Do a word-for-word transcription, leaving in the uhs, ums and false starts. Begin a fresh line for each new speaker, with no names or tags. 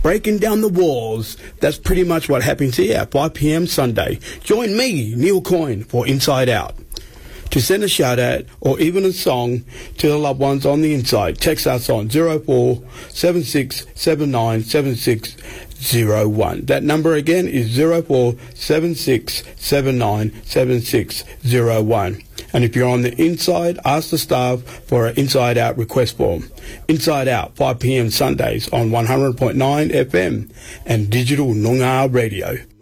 breaking down the walls. That's pretty much what happens here at five p.m. Sunday. Join me, Neil Coyne, for Inside Out. To send a shout out or even a song to the loved ones on the inside, text us on zero four seven six seven nine seven six zero one. That number again is zero four seven six seven nine seven six zero one. And if you're on the inside, ask the staff for an Inside Out request form. Inside Out, five p.m. Sundays on one hundred point nine F M and Digital Noongar Radio.